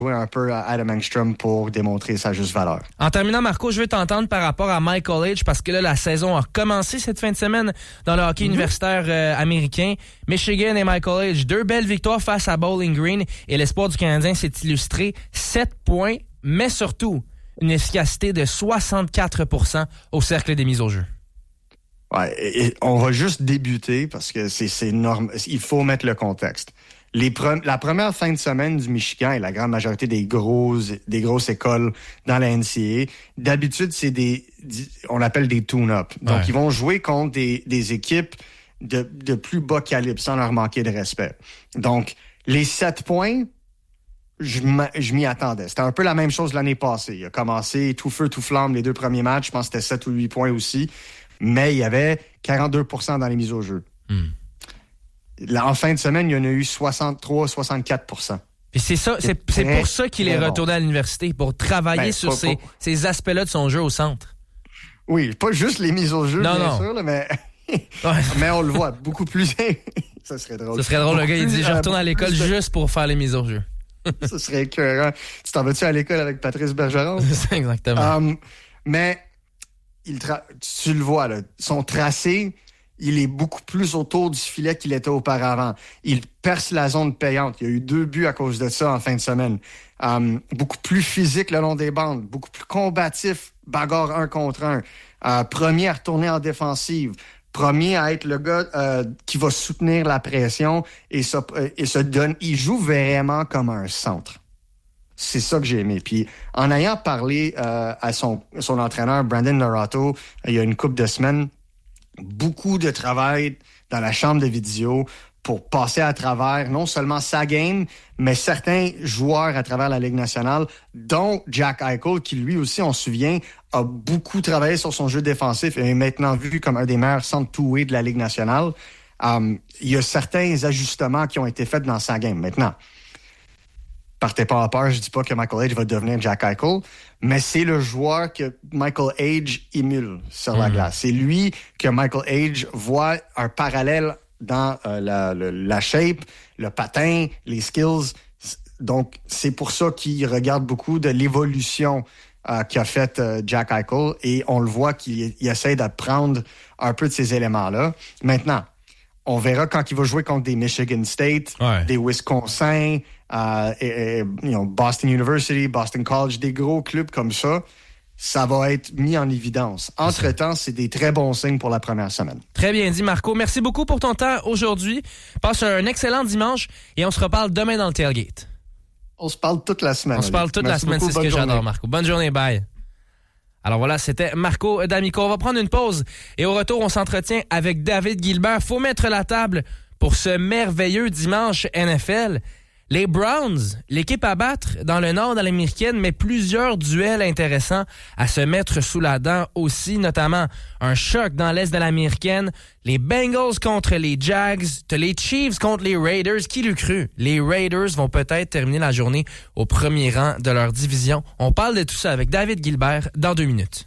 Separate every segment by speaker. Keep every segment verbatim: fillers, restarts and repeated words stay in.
Speaker 1: un peu à Adam Engstrom pour démontrer sa juste valeur.
Speaker 2: En terminant, Marco, je veux t'entendre par rapport à Michael Age parce que là, la saison a commencé cette fin de semaine dans le hockey mm-hmm. universitaire euh, américain. Michigan et Michael Age, deux belles victoires face à Bowling Green et l'espoir du Canadien s'est illustré. sept points, mais surtout une efficacité de soixante-quatre pour cent au cercle des mises au jeu.
Speaker 1: Ouais, et, et on va juste débuter parce que c'est, c'est énorme. Il faut mettre le contexte. Les pre- la première fin de semaine du Michigan et la grande majorité des grosses, des grosses écoles dans la N C A A, d'habitude, c'est des, on l'appelle des tune-up. Donc, ouais. Ils vont jouer contre des, des équipes de, de plus bas calibre sans leur manquer de respect. Donc, les sept points, je, je m'y attendais. C'était un peu la même chose l'année passée. Il a commencé tout feu, tout flamme les deux premiers matchs. Je pense que c'était sept ou huit points aussi. Mais il y avait quarante-deux pour cent dans les mises au jeu. Hmm. Là, en fin de semaine, il y en a eu soixante-trois à soixante-quatre pour cent.
Speaker 2: Et c'est ça, c'est, c'est, c'est pour ça qu'il est retourné bon. à l'université, pour travailler ben, sur pas, ces, pas... ces aspects-là de son jeu au centre.
Speaker 1: Oui, pas juste les mises au jeu,
Speaker 2: non,
Speaker 1: bien
Speaker 2: non.
Speaker 1: sûr, là, mais...
Speaker 2: ouais.
Speaker 1: mais on le voit beaucoup plus... ça serait drôle.
Speaker 2: Ça serait drôle, beaucoup le gars, il dit « Je retourne à l'école
Speaker 1: de...
Speaker 2: juste pour faire les mises au jeu. »
Speaker 1: Ça serait écœurant. Tu t'en vas-tu à l'école avec Patrice Bergeron?
Speaker 2: C'est exactement.
Speaker 1: Um, mais il tra... tu le vois, là, son tracé... il est beaucoup plus autour du filet qu'il était auparavant. Il perce la zone payante. Il y a eu deux buts à cause de ça en fin de semaine. Um, beaucoup plus physique le long des bandes, beaucoup plus combatif, bagarre un contre un. Uh, premier à retourner en défensive. Premier à être le gars euh, qui va soutenir la pression et se, euh, et se donne. Il joue vraiment comme un centre. C'est ça que j'ai aimé. Puis en ayant parlé euh, à son, son entraîneur, Brandon Norato, il y a une couple de semaines, beaucoup de travail dans la chambre de vidéo pour passer à travers non seulement sa game, mais certains joueurs à travers la Ligue nationale, dont Jack Eichel, qui lui aussi, on se souvient, a beaucoup travaillé sur son jeu défensif et est maintenant vu comme un des meilleurs centres two-way de la Ligue nationale. Um, il y a certains ajustements qui ont été faits dans sa game. Maintenant, partez pas à peur, je dis pas que Michael Age va devenir Jack Eichel, mais c'est le joueur que Michael Age émule sur la mmh. glace. C'est lui que Michael Age voit un parallèle dans euh, la, la, la shape, le patin, les skills. Donc, c'est pour ça qu'il regarde beaucoup de l'évolution euh, qu'a faite euh, Jack Eichel et on le voit qu'il il essaie d'apprendre un peu de ces éléments-là. Maintenant, on verra quand il va jouer contre des Michigan State, ouais. des Wisconsin, euh, et, et, you know, Boston University, Boston College, des gros clubs comme ça. Ça va être mis en évidence. Entre-temps, c'est des très bons signes pour la première semaine.
Speaker 2: Très bien dit, Marco. Merci beaucoup pour ton temps aujourd'hui. Passe un excellent dimanche et on se reparle demain dans le tailgate.
Speaker 1: On se parle toute la semaine.
Speaker 2: On se parle toute Merci la semaine, beaucoup, c'est ce que journée. J'adore, Marco. Bonne journée, bye. Alors voilà, c'était Marco D'Amico. On va prendre une pause et au retour, on s'entretient avec David Gilbert. Faut mettre la table pour ce merveilleux dimanche N F L. Les Browns, l'équipe à battre dans le nord de l'américaine, mais plusieurs duels intéressants à se mettre sous la dent aussi, notamment un choc dans l'est de l'américaine, les Bengals contre les Jags, les Chiefs contre les Raiders. Qui l'eût cru? Les Raiders vont peut-être terminer la journée au premier rang de leur division. On parle de tout ça avec David Gilbert dans deux minutes.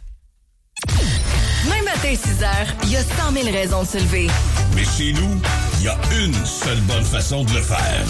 Speaker 3: Même matin, six heures, il y a cent mille raisons de se lever.
Speaker 4: Mais chez nous, il y a une seule bonne façon de le faire.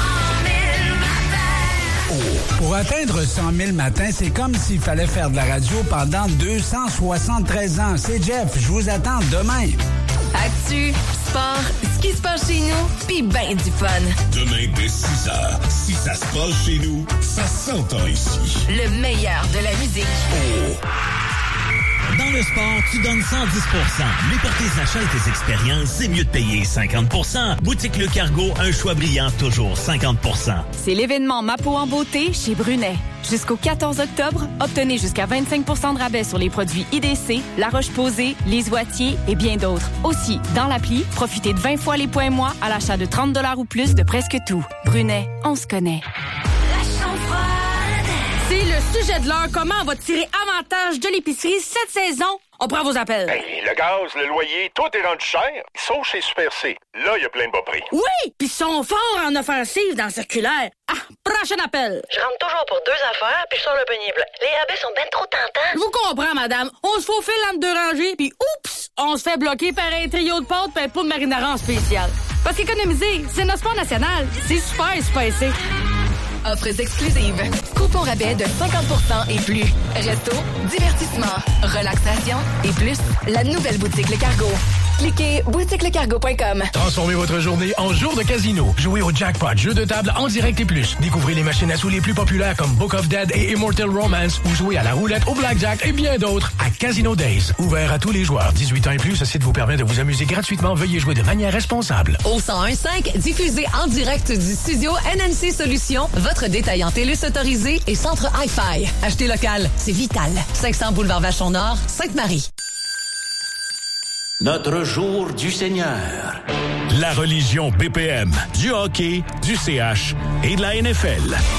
Speaker 5: Pour atteindre cent mille matins, c'est comme s'il fallait faire de la radio pendant deux cent soixante-treize ans. C'est Jeff, je vous attends demain.
Speaker 3: Actu, sport, ce qui se passe chez nous, pis ben du fun.
Speaker 4: Demain dès six heures, si ça se passe chez nous, ça s'entend ici.
Speaker 3: Le meilleur de la musique.
Speaker 4: Oh.
Speaker 6: Dans le sport, tu donnes cent dix pour cent. Mais pour tes achats et tes expériences, c'est mieux de payer cinquante pour cent. Boutique Le Cargo, un choix brillant, toujours cinquante pour cent.
Speaker 7: C'est l'événement Ma peau en beauté chez Brunet. Jusqu'au quatorze octobre, obtenez jusqu'à vingt-cinq pour cent de rabais sur les produits I D C, La Roche-Posay, Les Oitiers et bien d'autres. Aussi, dans l'appli, profitez de vingt fois les points mois à l'achat de trente dollars ou plus de presque tout. Brunet, on se connaît.
Speaker 8: C'est le sujet de l'heure. Comment on va tirer avantage de l'épicerie cette saison? On prend vos appels.
Speaker 9: Hey, le gaz, le loyer, tout est rendu cher. Sauf chez Super C. Là, il y a plein de bas prix.
Speaker 8: Oui! Puis ils sont forts en offensive dans le circulaire. Ah! Prochain appel.
Speaker 10: Je rentre toujours pour deux affaires, puis je sors le panier plein. Les rabais sont bien trop tentants.
Speaker 8: Je vous comprends, madame. On se faufile entre deux rangées, puis oups! On se fait bloquer par un trio de pâtes et un pot de marinara en spécial. Parce qu'économiser, c'est notre sport national. C'est super, super, c'est...
Speaker 3: Offres exclusives. Coupons rabais de cinquante pour cent et plus. Resto, divertissement, relaxation et plus. La nouvelle boutique Le Cargo. Cliquez boutique le cargo point com.
Speaker 11: Transformez votre journée en jour de casino. Jouez au jackpot, jeu de table en direct et plus. Découvrez les machines à sous les plus populaires comme Book of Dead et Immortal Romance ou jouez à la roulette, au blackjack et bien d'autres à Casino Days. Ouvert à tous les joueurs. dix-huit ans et plus, ce site vous permet de vous amuser gratuitement. Veuillez jouer de manière responsable.
Speaker 12: Au cent un cinq, diffusé en direct du studio N N C Solutions, votre détaillant TELUS autorisé et centre Hi-Fi. Achetez local, c'est vital. cinq cents boulevard Vachon-Nord, Sainte-Marie.
Speaker 13: Notre jour du Seigneur.
Speaker 6: La religion B P M, du hockey, du C H et de la N F L.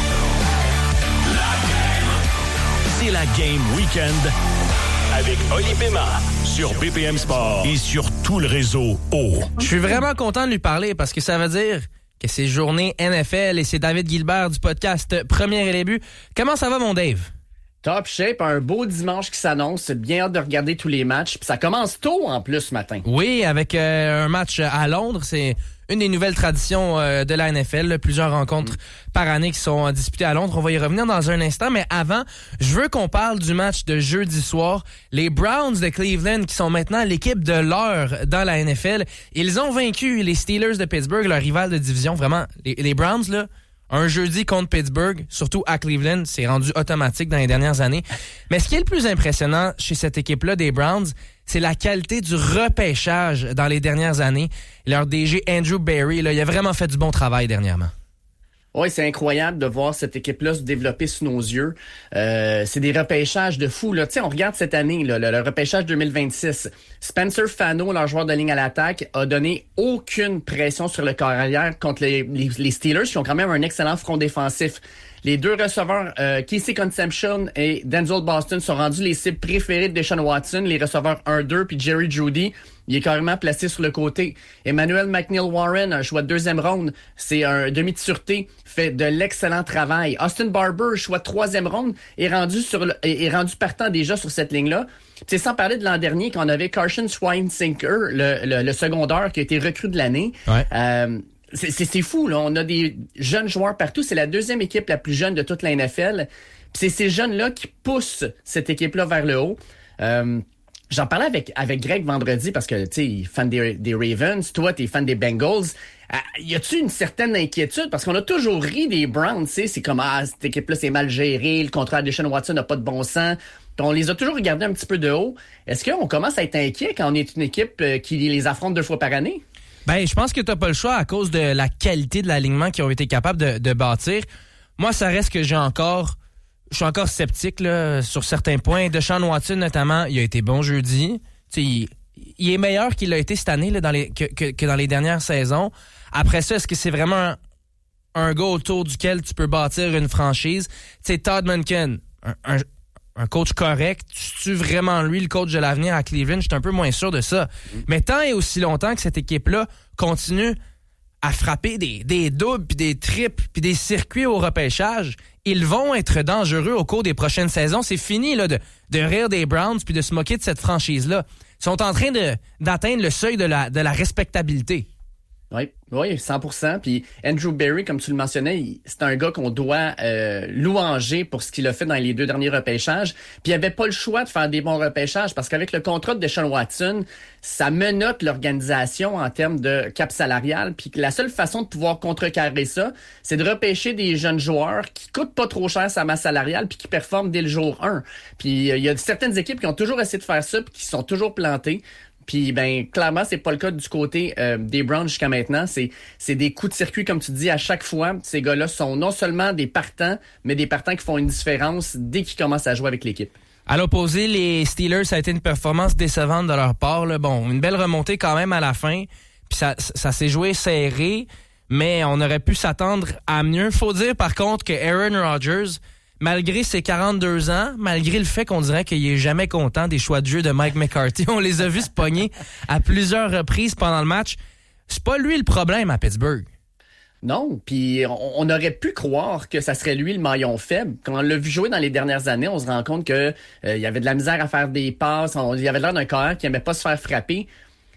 Speaker 6: C'est la Game Weekend avec Oli Pema sur B P M Sport et sur tout le réseau O.
Speaker 2: Je suis vraiment content de lui parler parce que ça veut dire que c'est journée N F L et c'est David Gilbert du podcast Premier et Début. Comment ça va, mon Dave?
Speaker 14: Top shape, un beau dimanche qui s'annonce. Bien hâte de regarder tous les matchs. Puis ça commence tôt en plus ce matin.
Speaker 2: Oui, avec euh, un match à Londres. C'est une des nouvelles traditions euh, de la N F L. Là, plusieurs rencontres mm. par année qui sont euh, disputées à Londres. On va y revenir dans un instant. Mais avant, je veux qu'on parle du match de jeudi soir. Les Browns de Cleveland qui sont maintenant l'équipe de l'heure dans la N F L. Ils ont vaincu les Steelers de Pittsburgh, leur rival de division. Vraiment, les, les Browns, là... Un jeudi contre Pittsburgh, surtout à Cleveland, c'est rendu automatique dans les dernières années. Mais ce qui est le plus impressionnant chez cette équipe-là des Browns, c'est la qualité du repêchage dans les dernières années. Leur D G Andrew Berry, là, il a vraiment fait du bon travail dernièrement.
Speaker 14: Oui, c'est incroyable de voir cette équipe-là se développer sous nos yeux. Euh, c'est des repêchages de fous. Tu sais, on regarde cette année, là, le, le repêchage deux mille vingt-six. Spencer Fano, leur joueur de ligne à l'attaque, a donné aucune pression sur le corps arrière contre les, les, les Steelers, qui ont quand même un excellent front défensif. Les deux receveurs, euh, Casey Concepcion et Denzel Boston, sont rendus les cibles préférées de Deshaun Watson, les receveurs un deux, puis Jerry Jeudy, il est carrément placé sur le côté. Emmanuel McNeil-Warren, un choix de deuxième ronde, c'est un demi de sûreté, fait de l'excellent travail. Austin Barber, choix de troisième ronde, est rendu sur le, est rendu partant déjà sur cette ligne-là. C'est sans parler de l'an dernier, quand on avait Carson Schweinsinker, le, le, le secondaire qui a été recrue de l'année.
Speaker 2: Ouais.
Speaker 14: Euh, C'est, c'est, c'est fou, là. On a des jeunes joueurs partout. C'est la deuxième équipe la plus jeune de toute la N F L. Puis c'est ces jeunes-là qui poussent cette équipe-là vers le haut. Euh, j'en parlais avec, avec Greg vendredi parce que, tu sais, il est fan des, des Ravens. Toi, t'es fan des Bengals. Euh, y a-tu une certaine inquiétude? Parce qu'on a toujours ri des Browns, tu sais. C'est comme, ah, cette équipe-là, c'est mal géré. Le contrat de Deshaun Watson n'a pas de bon sens. Puis on les a toujours regardés un petit peu de haut. Est-ce qu'on commence à être inquiet quand on est une équipe qui les affronte deux fois par année?
Speaker 2: Ben, je pense que t'as pas le choix à cause de la qualité de l'alignement qu'ils ont été capables de, de bâtir. Moi, ça reste que j'ai encore, je suis encore sceptique là sur certains points. Deshaun Watson notamment, il a été bon jeudi. Tu sais, il, il est meilleur qu'il a été cette année là dans les que, que, que dans les dernières saisons. Après ça, est-ce que c'est vraiment un, un gars autour duquel tu peux bâtir une franchise? Tu sais, Todd Monken, un, un Un coach correct, tu vraiment lui le coach de l'avenir à Cleveland? Je suis un peu moins sûr de ça. Mm. Mais tant et aussi longtemps que cette équipe-là continue à frapper des, des doubles, puis des triples, puis des circuits au repêchage, ils vont être dangereux au cours des prochaines saisons. C'est fini là de, de rire des Browns puis de se moquer de cette franchise-là. Ils sont en train de, d'atteindre le seuil de la, de la respectabilité.
Speaker 14: Oui, oui, cent pour cent. Puis Andrew Berry, comme tu le mentionnais, il, c'est un gars qu'on doit euh, louanger pour ce qu'il a fait dans les deux derniers repêchages. Puis il avait pas le choix de faire des bons repêchages parce qu'avec le contrat de Deshaun Watson, ça menotte l'organisation en termes de cap salarial. Puis la seule façon de pouvoir contrecarrer ça, c'est de repêcher des jeunes joueurs qui coûtent pas trop cher sa masse salariale puis qui performent dès le jour un. Puis il euh, y a certaines équipes qui ont toujours essayé de faire ça puis qui sont toujours plantées. Puis, ben, clairement, c'est pas le cas du côté euh, des Browns jusqu'à maintenant. C'est, c'est des coups de circuit, comme tu dis, à chaque fois. Ces gars-là sont non seulement des partants, mais des partants qui font une différence dès qu'ils commencent à jouer avec l'équipe.
Speaker 2: À l'opposé, les Steelers, ça a été une performance décevante de leur part. Là. Bon, une belle remontée quand même à la fin. Puis ça, ça s'est joué serré, mais on aurait pu s'attendre à mieux. Faut dire, par contre, que Aaron Rodgers, malgré ses quarante-deux ans, malgré le fait qu'on dirait qu'il est jamais content des choix de jeu de Mike McCarthy, on les a vus se pogner à plusieurs reprises pendant le match. C'est pas lui le problème à Pittsburgh.
Speaker 14: Non, puis on, on aurait pu croire que ça serait lui le maillon faible. Quand on l'a vu jouer dans les dernières années, on se rend compte que euh, il y avait de la misère à faire des passes, on, il y avait l'air d'un carrière qui aimait pas se faire frapper.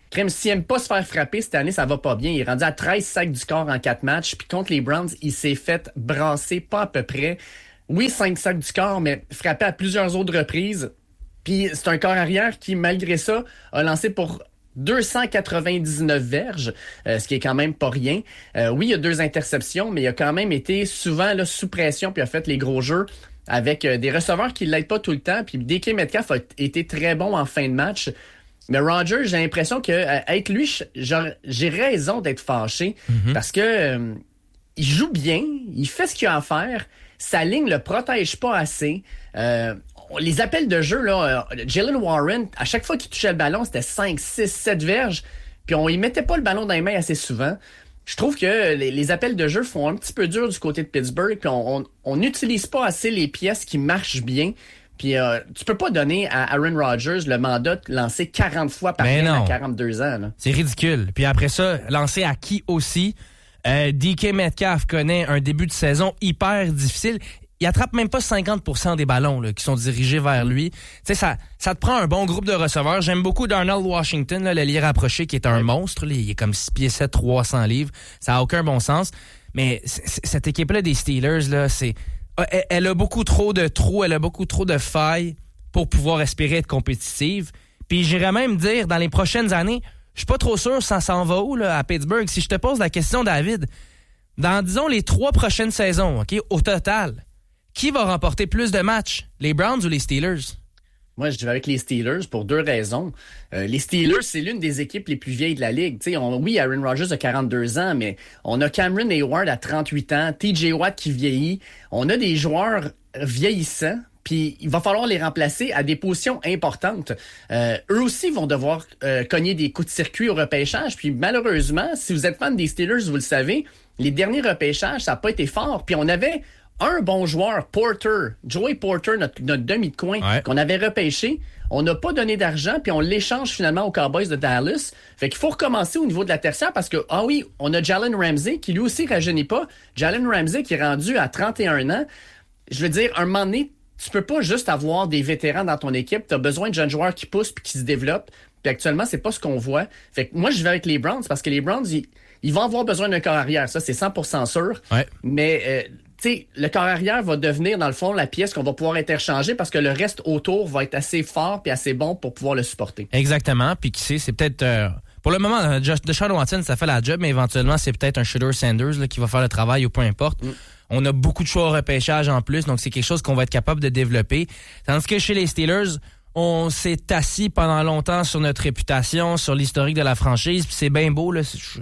Speaker 14: Crème, s'il aime pas se faire frapper cette année, ça va pas bien. Il est rendu à treize sacs du corps en quatre matchs. Puis contre les Browns, il s'est fait brasser pas à peu près. Oui, cinq sacs du corps, mais frappé à plusieurs autres reprises. Puis c'est un corps arrière qui, malgré ça, a lancé pour deux cent quatre-vingt-dix-neuf verges, euh, ce qui est quand même pas rien. Euh, oui, il y a deux interceptions, mais il a quand même été souvent là, sous pression puis a fait les gros jeux avec euh, des receveurs qui l'aident pas tout le temps. Puis D K Metcalf a été très bon en fin de match. Mais Rodgers, j'ai l'impression que euh, être lui, j'ai raison d'être fâché mm-hmm. parce que euh, il joue bien, il fait ce qu'il a à faire, sa ligne le protège pas assez. Euh, les appels de jeu, là, euh, Jaylen Warren, à chaque fois qu'il touchait le ballon, c'était cinq, six, sept verges, puis on y mettait pas le ballon dans les mains assez souvent. Je trouve que les, les appels de jeu font un petit peu dur du côté de Pittsburgh, puis on on n'utilise pas assez les pièces qui marchent bien. Puis euh, tu peux pas donner à Aaron Rodgers le mandat de lancer quarante fois par game à quarante-deux ans. Là.
Speaker 2: C'est ridicule. Puis après ça, lancer à qui aussi? Euh, D K Metcalf connaît un début de saison hyper difficile. Il attrape même pas cinquante pour cent des ballons là, qui sont dirigés vers lui. Tu sais, ça, ça te prend un bon groupe de receveurs. J'aime beaucoup Darnell Washington, là, le lié rapproché, qui est un monstre. Là. Il est comme six pieds sept, trois cents livres. Ça a aucun bon sens. Mais c- c- cette équipe-là des Steelers, là, c'est... Elle a beaucoup trop de trous, elle a beaucoup trop de failles pour pouvoir espérer être compétitive. Puis j'irais même dire, dans les prochaines années, je suis pas trop sûr ça s'en va où là, à Pittsburgh. Si je te pose la question, David, dans, disons, les trois prochaines saisons, ok, au total, qui va remporter plus de matchs, les Browns ou les Steelers?
Speaker 14: Moi, je vais avec les Steelers pour deux raisons. Euh, les Steelers, c'est l'une des équipes les plus vieilles de la Ligue. T'sais, on, oui, Aaron Rodgers a quarante-deux ans, mais on a Cameron Hayward à trente-huit ans, T J Watt qui vieillit. On a des joueurs vieillissants, puis il va falloir les remplacer à des positions importantes. Euh, eux aussi vont devoir euh, cogner des coups de circuit au repêchage. Puis malheureusement, si vous êtes fan des Steelers, vous le savez, les derniers repêchages, ça n'a pas été fort. Puis on avait... un bon joueur, Porter, Joey Porter, notre, notre demi de coin, ouais. qu'on avait repêché. On n'a pas donné d'argent, puis on l'échange finalement aux Cowboys de Dallas. Fait qu'il faut recommencer au niveau de la tertiaire parce que, ah oui, on a Jalen Ramsey qui lui aussi rajeunit pas. Jalen Ramsey qui est rendu à trente et un ans. Je veux dire, un moment donné, tu peux pas juste avoir des vétérans dans ton équipe. Tu as besoin de jeunes joueurs qui poussent puis qui se développent. Puis actuellement, c'est pas ce qu'on voit. Fait que moi, je vais avec les Browns parce que les Browns, ils, ils vont avoir besoin d'un corps arrière. Ça, c'est cent pour cent sûr.
Speaker 2: Ouais.
Speaker 14: Mais... Euh, tu sais, le corps arrière va devenir, dans le fond, la pièce qu'on va pouvoir interchanger parce que le reste autour va être assez fort et assez bon pour pouvoir le supporter.
Speaker 2: Exactement. Puis qui sait, c'est peut-être... Euh, pour le moment, Deshaun Watson, ça fait la job, mais éventuellement, c'est peut-être un Shedeur Sanders là, qui va faire le travail ou peu importe. Mm. On a beaucoup de choix au repêchage en plus, donc c'est quelque chose qu'on va être capable de développer. Tandis que chez les Steelers, on s'est assis pendant longtemps sur notre réputation, sur l'historique de la franchise, puis c'est bien beau, là,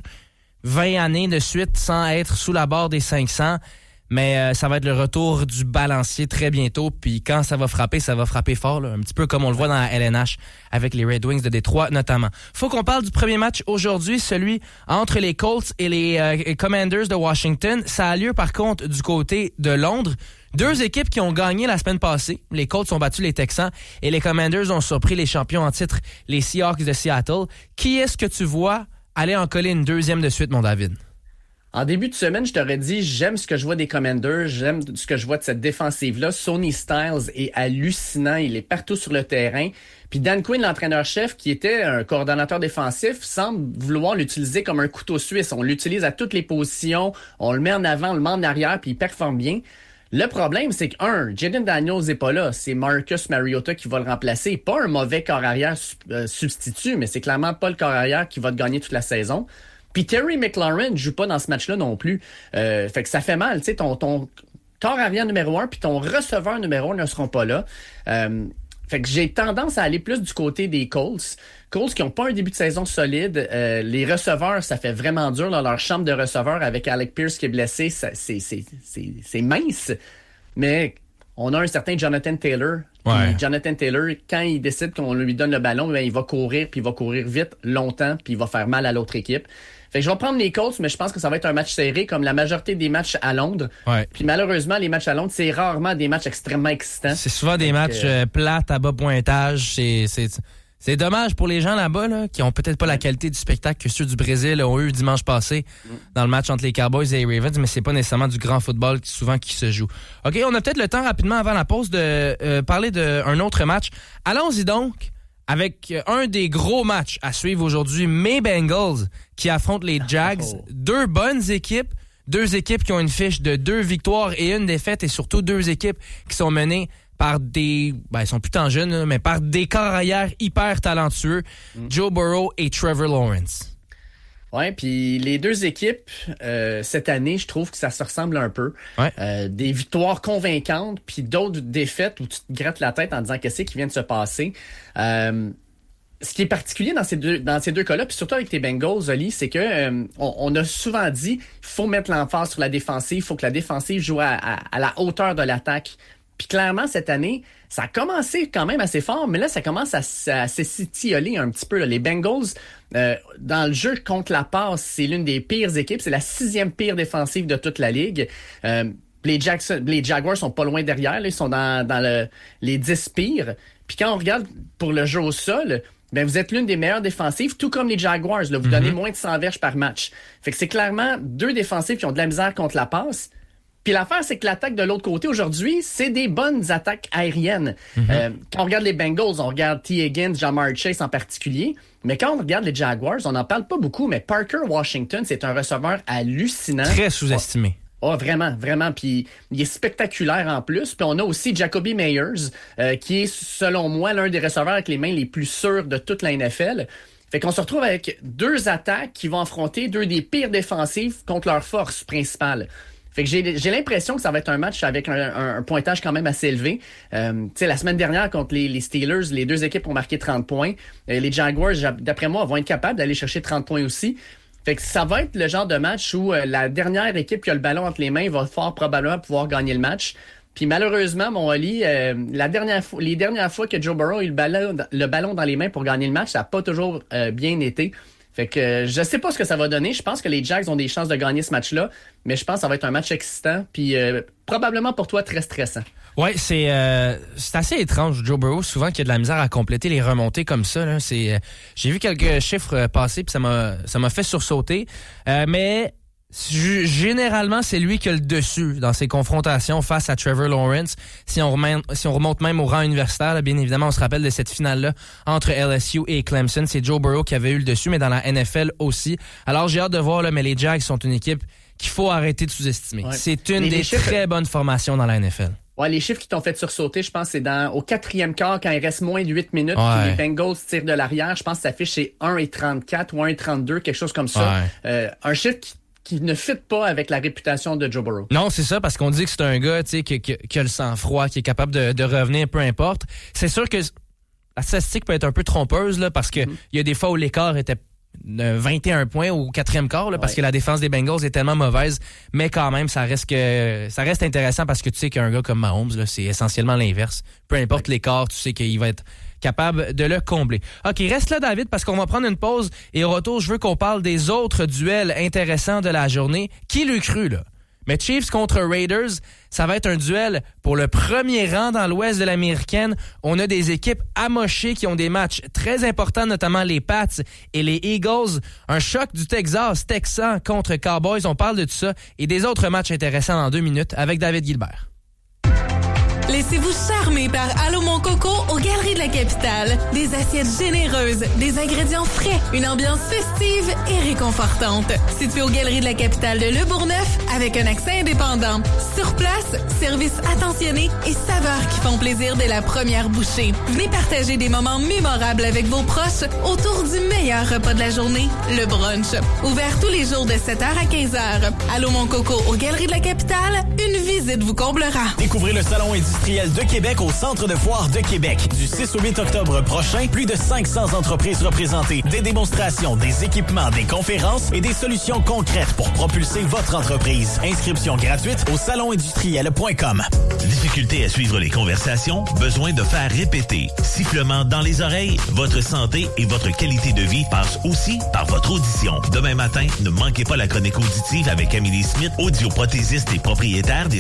Speaker 2: vingt années de suite sans être sous la barre des cinq cents. Mais euh, ça va être le retour du balancier très bientôt. Puis quand ça va frapper, ça va frapper fort. Là, un petit peu comme on le voit dans la L N H avec les Red Wings de Détroit notamment. Faut qu'on parle du premier match aujourd'hui, celui entre les Colts et les euh, Commanders de Washington. Ça a lieu par contre du côté de Londres. Deux équipes qui ont gagné la semaine passée. Les Colts ont battu les Texans et les Commanders ont surpris les champions en titre, les Seahawks de Seattle. Qui est-ce que tu vois aller en coller une deuxième de suite, mon David?
Speaker 14: En début de semaine, je t'aurais dit, j'aime ce que je vois des Commanders, j'aime ce que je vois de cette défensive-là. Sonny Styles est hallucinant, il est partout sur le terrain. Puis Dan Quinn, l'entraîneur-chef, qui était un coordonnateur défensif, semble vouloir l'utiliser comme un couteau suisse. On l'utilise à toutes les positions, on le met en avant, on le met en arrière, puis il performe bien. Le problème, c'est que, un, Jaden Daniels n'est pas là. C'est Marcus Mariota qui va le remplacer. Pas un mauvais corps arrière euh, substitut, mais c'est clairement pas le corps arrière qui va te gagner toute la saison. Puis Terry McLaurin ne joue pas dans ce match-là non plus. Euh, fait que ça fait mal. Tu sais, ton, ton corps arrière numéro un puis ton receveur numéro un ne seront pas là. Euh, fait que j'ai tendance à aller plus du côté des Colts. Colts qui n'ont pas un début de saison solide. Euh, les receveurs, ça fait vraiment dur dans leur chambre de receveurs avec Alec Pierce qui est blessé. Ça, c'est, c'est, c'est, c'est mince. Mais on a un certain Jonathan Taylor.
Speaker 2: Ouais.
Speaker 14: Jonathan Taylor, quand il décide qu'on lui donne le ballon, bien, il va courir, puis il va courir vite, longtemps, puis il va faire mal à l'autre équipe. Fait que je vais prendre les Colts, mais je pense que ça va être un match serré, comme la majorité des matchs à Londres.
Speaker 2: Ouais.
Speaker 14: Puis malheureusement, les matchs à Londres, c'est rarement des matchs extrêmement excitants.
Speaker 2: C'est souvent des
Speaker 14: Donc,
Speaker 2: matchs euh, plates, à bas pointage. C'est, c'est, c'est dommage pour les gens là-bas, là, qui ont peut-être pas la qualité du spectacle que ceux du Brésil ont eu dimanche passé mm. dans le match entre les Cowboys et les Ravens, mais c'est pas nécessairement du grand football qui, souvent qui se joue. OK, on a peut-être le temps rapidement avant la pause de euh, parler d'un autre match. Allons-y donc avec un des gros matchs à suivre aujourd'hui, mes Bengals qui affrontent les Jags. Oh. Deux bonnes équipes, deux équipes qui ont une fiche de deux victoires et une défaite, et surtout deux équipes qui sont menées par des... Ben, ils sont plus tant jeunes, là, mais par des corps arrière hyper talentueux, mm. Joe Burrow et Trevor Lawrence.
Speaker 14: Ouais, puis les deux équipes, euh, cette année, je trouve que ça se ressemble un peu.
Speaker 2: Ouais.
Speaker 14: Euh, des victoires convaincantes, puis d'autres défaites où tu te grattes la tête en disant qu'est-ce qui vient de se passer. Euh, ce qui est particulier dans ces deux dans ces deux cas-là, puis surtout avec tes Bengals, Oli, c'est que euh, on, on a souvent dit il faut mettre l'emphase sur la défensive, il faut que la défensive joue à, à, à la hauteur de l'attaque. Puis clairement, cette année, ça a commencé quand même assez fort, mais là, ça commence à, à s'étioler un petit peu. Là. Les Bengals, euh, dans le jeu contre la passe, c'est l'une des pires équipes. C'est la sixième pire défensive de toute la ligue. Euh, les, Jackson, les Jaguars sont pas loin derrière. Là. Ils sont dans, dans le, les dix pires. Puis quand on regarde pour le jeu au sol, ben vous êtes l'une des meilleures défensives, tout comme les Jaguars. Là. Vous mm-hmm. donnez moins de cent verges par match. Fait que c'est clairement deux défensives qui ont de la misère contre la passe. Puis l'affaire, c'est que l'attaque de l'autre côté, aujourd'hui, c'est des bonnes attaques aériennes. Mm-hmm. Euh, quand on regarde les Bengals, on regarde T. Higgins, Ja'Marr Chase en particulier. Mais quand on regarde les Jaguars, on n'en parle pas beaucoup, mais Parker Washington, c'est un receveur hallucinant.
Speaker 2: Très sous-estimé.
Speaker 14: Oh, oh vraiment, vraiment. Puis il est spectaculaire en plus. Puis on a aussi Jacoby Meyers, euh, qui est, selon moi, l'un des receveurs avec les mains les plus sûres de toute la N F L. Fait qu'on se retrouve avec deux attaques qui vont affronter deux des pires défensives contre leur force principale. Fait que j'ai, j'ai l'impression que ça va être un match avec un, un, un pointage quand même assez élevé. Euh, tu sais, la semaine dernière, contre les, les Steelers, les deux équipes ont marqué trente points. Euh, les Jaguars, d'après moi, vont être capables d'aller chercher trente points aussi. Fait que ça va être le genre de match où euh, la dernière équipe qui a le ballon entre les mains va fort probablement pouvoir gagner le match. Puis malheureusement, mon Oli, euh, la dernière fois, les dernières fois que Joe Burrow a eu le ballon, le ballon dans les mains pour gagner le match, ça n'a pas toujours euh, bien été. Fait que euh, je sais pas ce que ça va donner. Je pense que les Jags ont des chances de gagner ce match-là, mais je pense que ça va être un match excitant, puis euh, probablement pour toi très stressant.
Speaker 2: Ouais, c'est euh, c'est assez étrange, Joe Burrow, souvent qu'il y a de la misère à compléter les remontées comme ça. Là. C'est, euh, j'ai vu quelques chiffres passer, puis ça m'a ça m'a fait sursauter. Euh, mais G- généralement, c'est lui qui a le dessus dans ses confrontations face à Trevor Lawrence. Si on remonte, si on remonte même au rang universitaire, là, bien évidemment, on se rappelle de cette finale-là entre L S U et Clemson. C'est Joe Burrow qui avait eu le dessus, mais dans la N F L aussi. Alors, j'ai hâte de voir, là, mais les Jags sont une équipe qu'il faut arrêter de sous-estimer. Ouais. C'est une les, des les chiffres... très bonnes formations dans la N F L.
Speaker 14: Ouais, les chiffres qui t'ont fait sursauter, je pense, c'est dans au quatrième quart, quand il reste moins de huit minutes,
Speaker 2: ouais.
Speaker 14: puis les Bengals tirent de l'arrière. Je pense que ça affiche c'est un et trente-quatre ou un et trente-deux, quelque chose comme ça.
Speaker 2: Ouais.
Speaker 14: Euh, un chiffre qui qui ne fit pas avec la réputation de Joe Burrow.
Speaker 2: Non, c'est ça, parce qu'on dit que c'est un gars, tu sais, qui, qui, qui a le sang-froid, qui est capable de, de revenir, peu importe. C'est sûr que la statistique peut être un peu trompeuse, là, parce que il mm-hmm. y a des fois où l'écart était vingt et un points au quatrième quart, là, parce ouais. que la défense des Bengals est tellement mauvaise, mais quand même, ça reste que ça reste intéressant parce que tu sais qu'un gars comme Mahomes, là, c'est essentiellement l'inverse. Peu importe ouais. l'écart, tu sais qu'il va être capable de le combler. OK, reste là, David, parce qu'on va prendre une pause et au retour, je veux qu'on parle des autres duels intéressants de la journée. Qui l'eût cru, là? Mais Chiefs contre Raiders, ça va être un duel pour le premier rang dans l'ouest de l'américaine. On a des équipes amochées qui ont des matchs très importants, notamment les Pats et les Eagles. Un choc du Texas, Texans contre Cowboys. On parle de tout ça et des autres matchs intéressants dans deux minutes avec David Gilbert.
Speaker 15: Laissez-vous charmer par Allô Mon Coco aux Galeries de la Capitale. Des assiettes généreuses, des ingrédients frais, une ambiance festive et réconfortante. Situé aux Galeries de la Capitale de Le Bourgneuf avec un accès indépendant. Sur place, service attentionné et saveurs qui font plaisir dès la première bouchée. Venez partager des moments mémorables avec vos proches autour du meilleur repas de la journée, le brunch. Ouvert tous les jours de sept heures à quinze heures. Allô Mon Coco aux Galeries de la Capitale, une visite vous comblera.
Speaker 16: Découvrez le salon industriel de Québec au Centre de foire de Québec. Du six au huit octobre prochain, plus de cinq cents entreprises représentées, des démonstrations, des équipements, des conférences et des solutions concrètes pour propulser votre entreprise. Inscription gratuite au salon industriel point com.
Speaker 6: Difficulté à suivre les conversations? Besoin de faire répéter? Sifflement dans les oreilles? Votre santé et votre qualité de vie passent aussi par votre audition. Demain matin, ne manquez pas la chronique auditive avec Amélie Smith, audioprothésiste et propriétaire des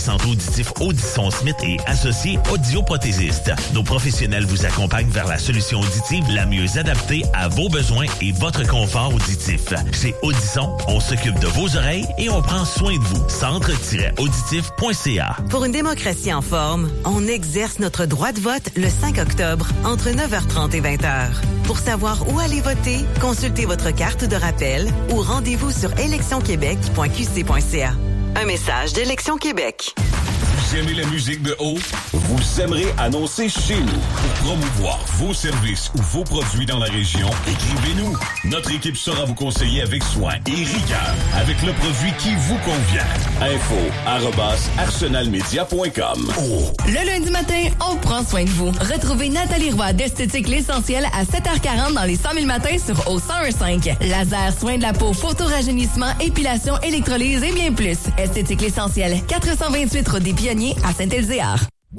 Speaker 6: Centre auditif Audison Smith et associés audioprothésistes. Nos professionnels vous accompagnent vers la solution auditive la mieux adaptée à vos besoins et votre confort auditif. Chez Audison, on s'occupe de vos oreilles et on prend soin de vous. centre tiret auditif point c a.
Speaker 17: Pour une démocratie en forme, on exerce notre droit de vote le cinq octobre entre neuf heures trente et vingt heures. Pour savoir où aller voter, consultez votre carte de rappel ou rendez-vous sur élection québec point q c point c a. Un message d'Élection Québec.
Speaker 4: Vous aimez la musique de haut? Vous aimerez annoncer chez nous. Pour promouvoir vos services ou vos produits dans la région, écrivez-nous. Notre équipe saura vous conseiller avec soin et rigueur avec le produit qui vous convient. Info arobase arsenalmedia point com. Oh.
Speaker 3: Le lundi matin, on prend soin de vous. Retrouvez Nathalie Roy d'Esthétique L'Essentiel à sept heures quarante dans les cent mille matins sur O cent un cinq. Laser, soins de la peau, photorajeunissement, épilation, électrolyse et bien plus. Esthétique L'Essentiel, quatre cent vingt-huit route des Pionniers à Saint-Elzéar.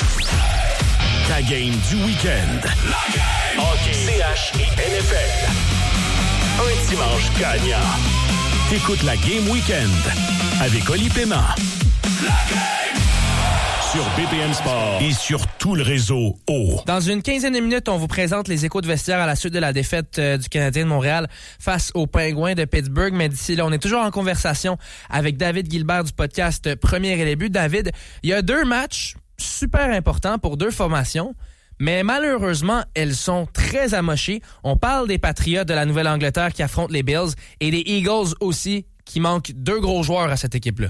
Speaker 6: Ta game du week-end. La game. Hockey, C H et N F L. Un dimanche gagnant. T'écoutes la Game Week-end avec Oli Paiement. La game. Sur B P M Sport et sur tout le réseau O.
Speaker 2: Dans une quinzaine de minutes, on vous présente les échos de vestiaire à la suite de la défaite euh, du Canadien de Montréal face aux Pingouins de Pittsburgh. Mais d'ici là, on est toujours en conversation avec David Gilbert du podcast Premier et les buts. David, il y a deux matchs super importants pour deux formations, mais malheureusement, elles sont très amochées. On parle des Patriots de la Nouvelle-Angleterre qui affrontent les Bills et des Eagles aussi qui manquent deux gros joueurs à cette équipe-là.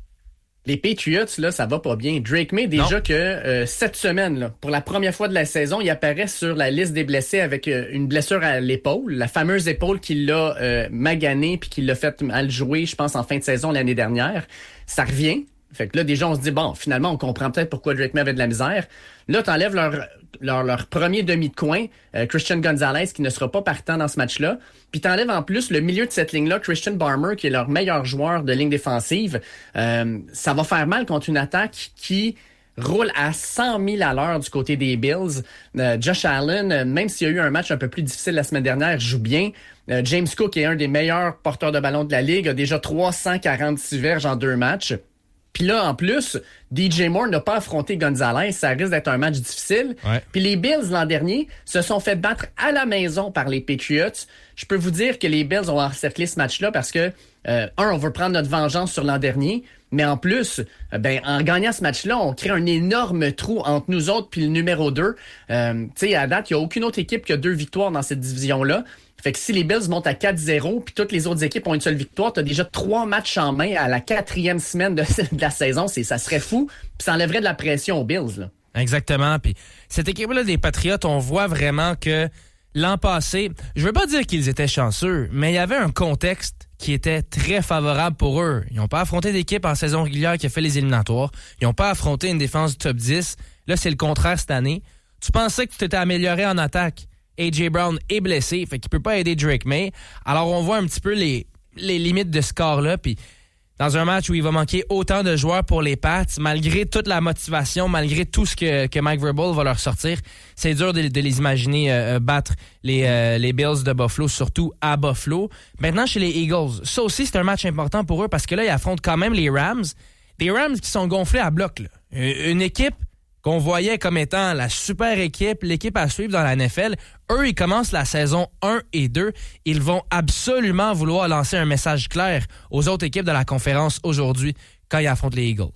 Speaker 14: Les Patriots, là, ça va pas bien. Drake May, déjà non. que euh, cette semaine, là, pour la première fois de la saison, il apparaît sur la liste des blessés avec euh, une blessure à l'épaule, la fameuse épaule qui l'a euh, magané puis qui l'a fait mal jouer, je pense, en fin de saison l'année dernière. Ça revient. Fait que là, déjà, on se dit, bon, finalement, on comprend peut-être pourquoi Drake May avait de la misère. Là, t'enlèves leur, leur, leur premier demi de coin, euh, Christian Gonzalez, qui ne sera pas partant dans ce match-là. Puis t'enlèves en plus le milieu de cette ligne-là, Christian Barmer, qui est leur meilleur joueur de ligne défensive. Euh, ça va faire mal contre une attaque qui roule à cent mille à l'heure du côté des Bills. Euh, Josh Allen, même s'il y a eu un match un peu plus difficile la semaine dernière, joue bien. Euh, James Cook est un des meilleurs porteurs de ballon de la Ligue, a déjà trois cent quarante-six verges en deux matchs. Puis là, en plus, D J Moore n'a pas affronté Gonzalez. Ça risque d'être un match difficile. Ouais. Puis les Bills, l'an dernier, se sont fait battre à la maison par les Patriots. Je peux vous dire que les Bills ont encerclé ce match-là parce que, euh, un, on veut prendre notre vengeance sur l'an dernier. Mais en plus, euh, ben, en gagnant ce match-là, on crée un énorme trou entre nous autres puis le numéro deux. Euh, tu sais, à date, il n'y a aucune autre équipe qui a deux victoires dans cette division-là. Fait que si les Bills montent à quatre zéro puis toutes les autres équipes ont une seule victoire, t'as déjà trois matchs en main à la quatrième semaine de, de la saison. C'est, ça serait fou. Puis ça enlèverait de la pression aux Bills, là.
Speaker 2: Exactement. Puis cette équipe-là des Patriots, on voit vraiment que l'an passé, je veux pas dire qu'ils étaient chanceux, mais il y avait un contexte qui était très favorable pour eux. Ils n'ont pas affronté d'équipe en saison régulière qui a fait les éliminatoires. Ils n'ont pas affronté une défense du top dix. Là, c'est le contraire cette année. Tu pensais que tu t'étais amélioré en attaque. A J Brown est blessé, fait qu'il peut pas aider Drake May. Alors, on voit un petit peu les, les limites de ce score-là. Puis, dans un match où il va manquer autant de joueurs pour les Pats, malgré toute la motivation, malgré tout ce que, que Mike Vrabel va leur sortir, c'est dur de, de les imaginer euh, battre les, euh, les Bills de Buffalo, surtout à Buffalo. Maintenant, chez les Eagles, ça aussi, c'est un match important pour eux parce que là, ils affrontent quand même les Rams. Des Rams qui sont gonflés à bloc, là. Une équipe qu'on voyait comme étant la super équipe, l'équipe à suivre dans la N F L, eux, ils commencent la saison un et deux. Ils vont absolument vouloir lancer un message clair aux autres équipes de la conférence aujourd'hui quand ils affrontent les Eagles.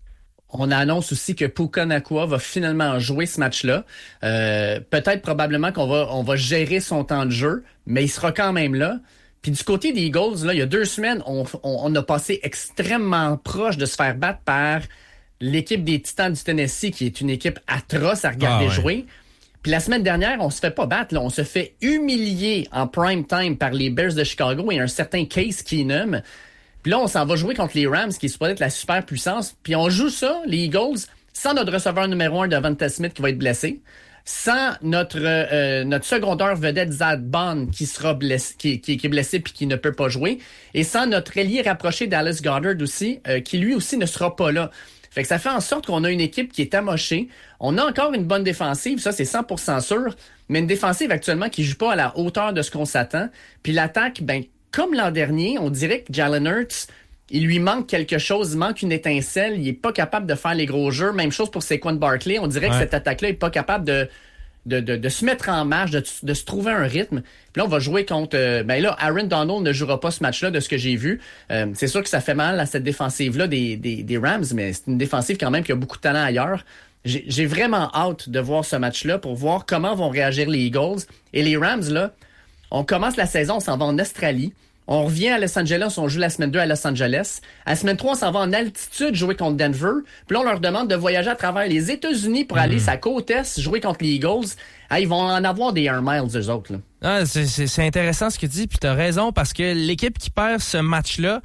Speaker 14: On annonce aussi que Puka Nacua va finalement jouer ce match-là. Euh, peut-être probablement qu'on va, on va gérer son temps de jeu, mais il sera quand même là. Puis du côté des Eagles, là, il y a deux semaines, on, on, on a passé extrêmement proche de se faire battre par l'équipe des Titans du Tennessee, qui est une équipe atroce à regarder ah ouais. jouer. Puis la semaine dernière, on se fait pas battre, là. On se fait humilier en prime time par les Bears de Chicago et un certain Case Keenum. Puis là, on s'en va jouer contre les Rams, qui est supposé être la super puissance. Puis on joue ça, les Eagles, sans notre receveur numéro un, Devonta Smith, qui va être blessé, sans notre euh, notre secondaire vedette Zad Bond, qui sera blessé, qui, qui, qui est blessé puis qui ne peut pas jouer, et sans notre ailier rapproché Dallas Goedert aussi, euh, qui lui aussi ne sera pas là. Fait que ça fait en sorte qu'on a une équipe qui est amochée. On a encore une bonne défensive, ça c'est cent pour cent sûr, mais une défensive actuellement qui joue pas à la hauteur de ce qu'on s'attend. Puis l'attaque, ben comme l'an dernier, on dirait que Jalen Hurts il lui manque quelque chose, il manque une étincelle, il est pas capable de faire les gros jeux. Même chose pour Saquon Barkley. On dirait ouais. que cette attaque-là est pas capable de, de, de, de se mettre en marche, de, de se trouver un rythme. Puis là, on va jouer contre... Euh, ben là, Aaron Donald ne jouera pas ce match-là de ce que j'ai vu. Euh, c'est sûr que ça fait mal à cette défensive-là des, des, des Rams, mais c'est une défensive quand même qui a beaucoup de talent ailleurs. J'ai, j'ai vraiment hâte de voir ce match-là pour voir comment vont réagir les Eagles. Et les Rams, là, on commence la saison, on s'en va en Australie. On revient à Los Angeles, on joue la semaine deux à Los Angeles. À la semaine trois, on s'en va en altitude jouer contre Denver. Puis là, on leur demande de voyager à travers les États-Unis pour mmh. aller sa côte est jouer contre les Eagles. Ah, ils vont en avoir des Air Miles, eux autres. Là.
Speaker 2: Ah, c'est, c'est, c'est intéressant ce que tu dis, puis t'as raison, parce que l'équipe qui perd ce match-là,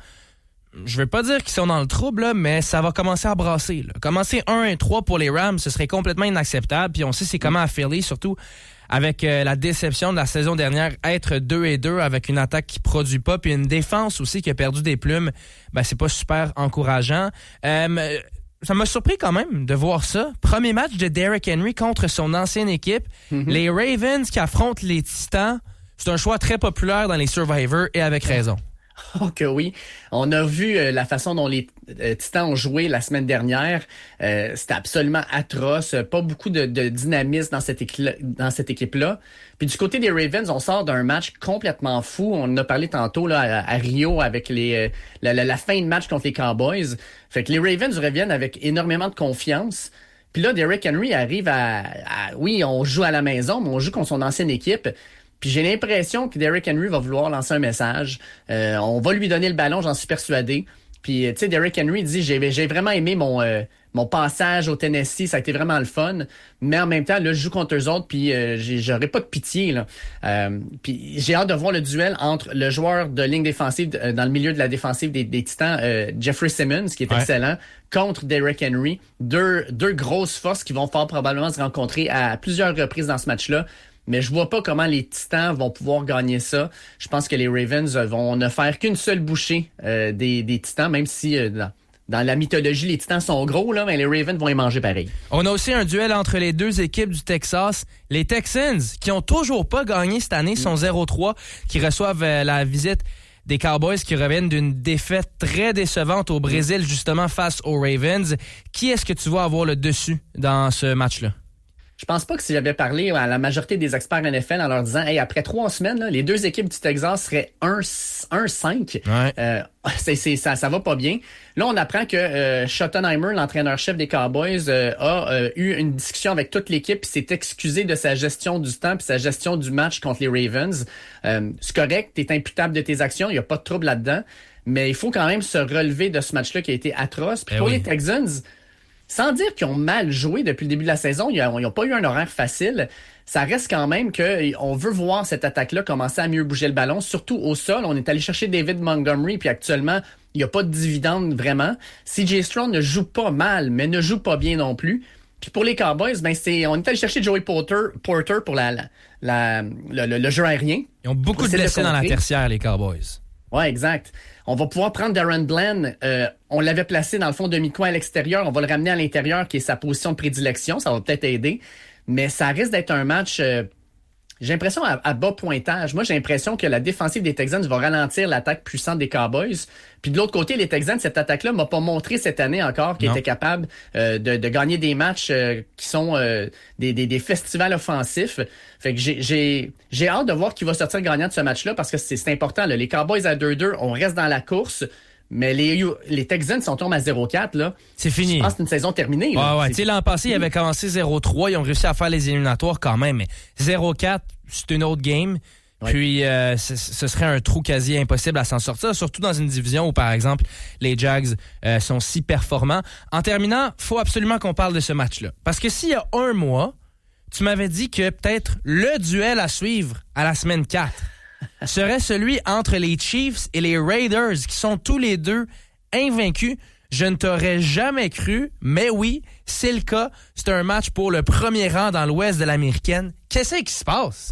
Speaker 2: je veux pas dire qu'ils sont dans le trouble, là, mais ça va commencer à brasser. Là. Commencer un et trois pour les Rams, ce serait complètement inacceptable. Puis on sait c'est comment à Philly, surtout avec euh, la déception de la saison dernière, être deux et deux avec une attaque qui produit pas, puis une défense aussi qui a perdu des plumes, ben c'est pas super encourageant. Euh, ça m'a surpris quand même de voir ça. Premier match de Derrick Henry contre son ancienne équipe. Mm-hmm. Les Ravens qui affrontent les Titans, c'est un choix très populaire dans les Survivors et avec raison.
Speaker 14: Oh que oui. On a vu euh, la façon dont les euh, Titans ont joué la semaine dernière. Euh, c'était absolument atroce. Pas beaucoup de, de dynamisme dans cette, équi- dans cette équipe-là. Puis du côté des Ravens, on sort d'un match complètement fou. On en a parlé tantôt là, à, à Rio avec les euh, la, la, la fin de match contre les Cowboys. Fait que les Ravens reviennent avec énormément de confiance. Puis là, Derrick Henry arrive à, à... Oui, on joue à la maison, mais on joue contre son ancienne équipe. Puis j'ai l'impression que Derrick Henry va vouloir lancer un message. Euh, on va lui donner le ballon, j'en suis persuadé. Puis, tu sais, Derrick Henry dit, j'ai, j'ai vraiment aimé mon euh, mon passage au Tennessee, ça a été vraiment le fun. Mais en même temps, là, je joue contre eux autres, puis euh, j'ai, j'aurais pas de pitié, là. Euh, puis j'ai hâte de voir le duel entre le joueur de ligne défensive, euh, dans le milieu de la défensive des, des Titans, euh, Jeffrey Simmons, qui est ouais. excellent, contre Derrick Henry. Deux, deux grosses forces qui vont fort probablement se rencontrer à plusieurs reprises dans ce match-là. Mais je vois pas comment les Titans vont pouvoir gagner ça. Je pense que les Ravens vont ne faire qu'une seule bouchée euh, des, des Titans, même si euh, dans, dans la mythologie, les Titans sont gros, là, mais les Ravens vont les manger pareil.
Speaker 2: On a aussi un duel entre les deux équipes du Texas. Les Texans, qui ont toujours pas gagné cette année, sont zéro trois, qui reçoivent euh, la visite des Cowboys qui reviennent d'une défaite très décevante au Brésil, justement, face aux Ravens. Qui est-ce que tu vois avoir le dessus dans ce match-là?
Speaker 14: Je pense pas que si j'avais parlé à la majorité des experts N F L en leur disant hey, après trois semaines, là, les deux équipes du Texas seraient un cinq. Ouais. Euh, c'est, c'est, ça, ça va pas bien. Là, on apprend que euh, Schottenheimer, l'entraîneur-chef des Cowboys, euh, a euh, eu une discussion avec toute l'équipe et s'est excusé de sa gestion du temps et sa gestion du match contre les Ravens. Euh, c'est correct, t'es imputable de tes actions, il y a pas de trouble là-dedans. Mais il faut quand même se relever de ce match-là qui a été atroce. Puis eh pour oui. les Texans... Sans dire qu'ils ont mal joué depuis le début de la saison, ils n'ont pas eu un horaire facile. Ça reste quand même qu'on veut voir cette attaque-là commencer à mieux bouger le ballon, surtout au sol. On est allé chercher David Montgomery, puis actuellement, il n'y a pas de dividende vraiment. C J Stroud ne joue pas mal, mais ne joue pas bien non plus. Puis pour les Cowboys, ben c'est, on est allé chercher Joey Porter, Porter pour la, la, la, le, le, le jeu aérien.
Speaker 2: Ils ont beaucoup de blessés dans la tertiaire, les Cowboys.
Speaker 14: Ouais, exact. On va pouvoir prendre Darren Bland. Euh, on l'avait placé dans le fond demi-coin à l'extérieur. On va le ramener à l'intérieur, qui est sa position de prédilection. Ça va peut-être aider. Mais ça risque d'être un match, euh, j'ai l'impression, à, à bas pointage. Moi, j'ai l'impression que la défensive des Texans va ralentir l'attaque puissante des Cowboys. Puis de l'autre côté, les Texans, cette attaque-là m'a pas montré cette année encore qu'ils étaient capables euh, de, de gagner des matchs euh, qui sont euh, des, des, des festivals offensifs. Fait que j'ai, j'ai, j'ai hâte de voir qui va sortir gagnant de ce match-là parce que c'est, c'est important. Là. Les Cowboys à deux deux, on reste dans la course. Mais les, les Texans, si on tombe à zéro quatre, là,
Speaker 2: c'est fini.
Speaker 14: Je pense que c'est une saison terminée.
Speaker 2: Là. Ouais, ouais. Tu sais, l'an passé, ils avaient commencé zéro trois. Ils ont réussi à faire les éliminatoires quand même. Mais zéro quatre, c'est une autre game. Ouais. Puis, euh, ce, ce serait un trou quasi impossible à s'en sortir, surtout dans une division où, par exemple, les Jags euh, sont si performants. En terminant, faut absolument qu'on parle de ce match-là. Parce que s'il y a un mois, tu m'avais dit que peut-être le duel à suivre à la semaine quatre serait celui entre les Chiefs et les Raiders, qui sont tous les deux invaincus. Je ne t'aurais jamais cru, mais oui, c'est le cas. C'est un match pour le premier rang dans l'ouest de l'américaine. Qu'est-ce qui se passe?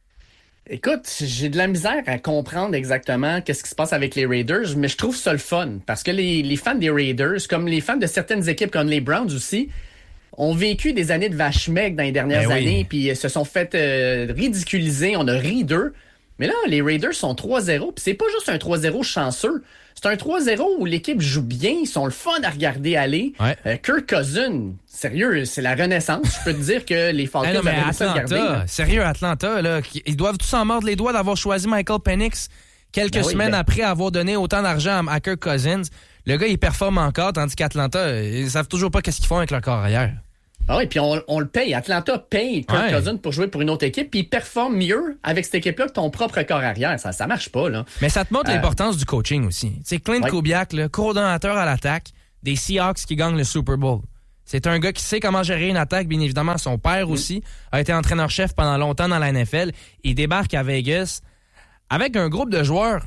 Speaker 14: Écoute, j'ai de la misère à comprendre exactement qu'est-ce qui se passe avec les Raiders, mais je trouve ça le fun. Parce que les, les fans des Raiders, comme les fans de certaines équipes comme les Browns aussi, ont vécu des années de vache maigre dans les dernières ben oui. années, puis se sont fait euh, ridiculiser. On a ri d'eux. Mais là, les Raiders sont trois zéro, puis c'est pas juste un trois zéro chanceux. C'est un trois zéro où l'équipe joue bien, ils sont le fun à regarder aller. Ouais. Euh, Kirk Cousins, sérieux, c'est la renaissance. Je peux te dire que les Falcons
Speaker 2: hey non, mais
Speaker 14: avaient ça à
Speaker 2: Atlanta,
Speaker 14: regarder.
Speaker 2: Sérieux, Atlanta, là, ils doivent tous s'en mordre les doigts d'avoir choisi Michael Penix quelques ben oui, semaines ben... après avoir donné autant d'argent à Kirk Cousins. Le gars, il performe encore, tandis qu'Atlanta, ils savent toujours pas qu'est-ce qu'ils font avec leur corps arrière.
Speaker 14: Ah oui, puis on, on le paye. Atlanta paye Kirk ouais. Cousins pour jouer pour une autre équipe, puis il performe mieux avec cette équipe-là que ton propre corps arrière. Ça, ça marche pas, là.
Speaker 2: Mais ça te montre euh... l'importance du coaching aussi. Tu sais, Clint ouais. Kubiak, là, coordonnateur à l'attaque des Seahawks qui gagnent le Super Bowl. C'est un gars qui sait comment gérer une attaque, bien évidemment. Son père mm. aussi a été entraîneur-chef pendant longtemps dans la N F L. Il débarque à Vegas avec un groupe de joueurs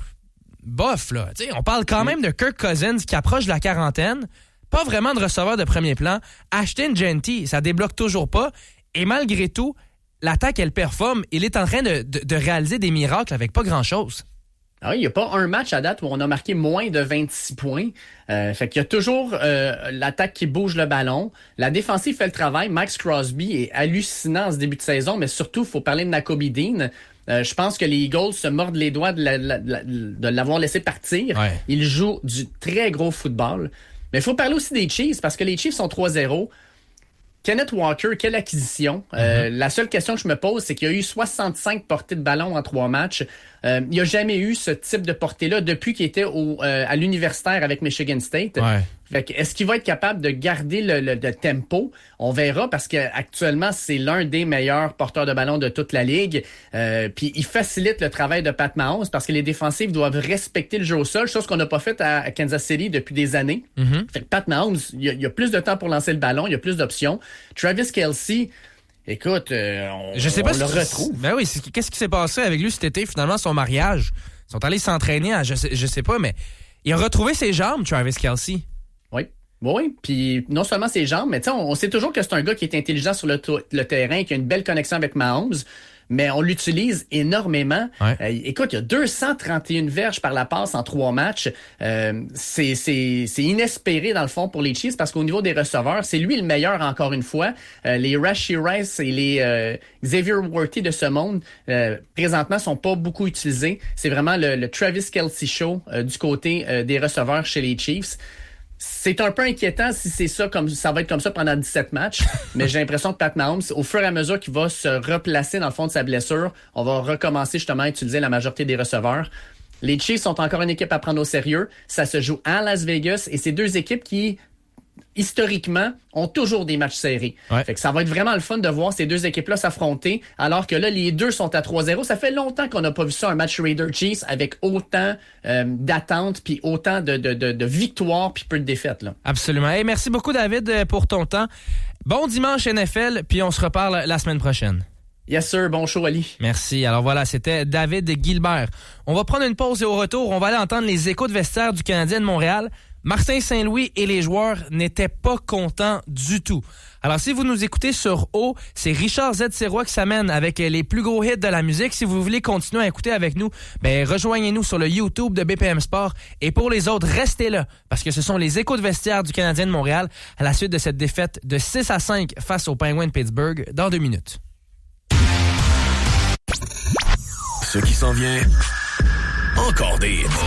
Speaker 2: bof, là. Tu sais, on parle quand mm. même de Kirk Cousins qui approche de la quarantaine. Pas vraiment de receveur de premier plan. Ashton Jeanty, ça débloque toujours pas. Et malgré tout, l'attaque, elle performe. Il est en train de, de, de réaliser des miracles avec pas grand-chose.
Speaker 14: Ah oui, il n'y a pas un match à date où on a marqué moins de vingt-six points. Euh, fait qu'il y a toujours euh, l'attaque qui bouge le ballon. La défensive fait le travail. Max Crosby est hallucinant en ce début de saison, mais surtout, il faut parler de Nakobe Dean. Euh, je pense que les Eagles se mordent les doigts de, la, la, la, de l'avoir laissé partir. Ouais. Il joue du très gros football. Mais il faut parler aussi des Chiefs, parce que les Chiefs sont trois zéro. Kenneth Walker, quelle acquisition. Mm-hmm. Euh, la seule question que je me pose, c'est qu'il y a eu soixante-cinq portées de ballon en trois matchs. Euh, il n'y a jamais eu ce type de portée-là depuis qu'il était au, euh, à l'universitaire avec Michigan State. Ouais. Fait que, est-ce qu'il va être capable de garder le, le, le tempo? On verra, parce qu'actuellement, c'est l'un des meilleurs porteurs de ballon de toute la ligue. Euh, puis il facilite le travail de Pat Mahomes parce que les défensives doivent respecter le jeu au sol, chose qu'on n'a pas faite à, à Kansas City depuis des années. Mm-hmm. Fait que Pat Mahomes, il y, a, il y a plus de temps pour lancer le ballon, il y a plus d'options. Travis Kelce, écoute, euh, on,
Speaker 2: je sais pas
Speaker 14: on
Speaker 2: si
Speaker 14: le retrouve.
Speaker 2: Ben oui, c'est, qu'est-ce qui s'est passé avec lui cet été? Finalement, son mariage. Ils sont allés s'entraîner à, je sais, je sais pas, mais il a retrouvé ses jambes, Travis Kelce.
Speaker 14: Oui. Oui, puis non seulement ses jambes, mais tu sais, on, on sait toujours que c'est un gars qui est intelligent sur le, to- le terrain, qui a une belle connexion avec Mahomes, mais on l'utilise énormément. Ouais. Euh, écoute, il y a deux cent trente et une verges par la passe en trois matchs. Euh, c'est, c'est, c'est inespéré, dans le fond, pour les Chiefs, parce qu'au niveau des receveurs, c'est lui le meilleur, encore une fois. Euh, les Rashee Rice et les euh, Xavier Worthy de ce monde, euh, présentement, sont pas beaucoup utilisés. C'est vraiment le, le Travis Kelce show euh, du côté euh, des receveurs chez les Chiefs. C'est un peu inquiétant si c'est ça, comme ça va être comme ça pendant dix-sept matchs, mais j'ai l'impression que Pat Mahomes, au fur et à mesure qu'il va se replacer dans le fond de sa blessure, on va recommencer justement à utiliser la majorité des receveurs. Les Chiefs sont encore une équipe à prendre au sérieux. Ça se joue à Las Vegas et c'est deux équipes qui, historiquement, ont toujours des matchs serrés. Ouais. Fait que ça va être vraiment le fun de voir ces deux équipes-là s'affronter, alors que là, les deux sont à trois zéro. Ça fait longtemps qu'on n'a pas vu ça, un match Raiders-Chiefs avec autant euh, d'attentes, puis autant de, de, de, de victoires, puis peu de défaites. Là.
Speaker 2: Absolument. Hey, merci beaucoup, David, pour ton temps. Bon dimanche N F L, puis on se reparle la semaine prochaine.
Speaker 14: Yes, sir. Bon show, Ali.
Speaker 2: Merci. Alors voilà, c'était David Gilbert. On va prendre une pause et au retour, on va aller entendre les échos de vestiaire du Canadien de Montréal. Martin Saint-Louis et les joueurs n'étaient pas contents du tout. Alors, si vous nous écoutez sur O, c'est Richard Z. Sirois qui s'amène avec les plus gros hits de la musique. Si vous voulez continuer à écouter avec nous, ben rejoignez-nous sur le YouTube de B P M Sport. Et pour les autres, restez là, parce que ce sont les échos de vestiaire du Canadien de Montréal à la suite de cette défaite de six à cinq face aux Penguins de Pittsburgh dans deux minutes.
Speaker 6: Ce qui s'en vient, encore des hits.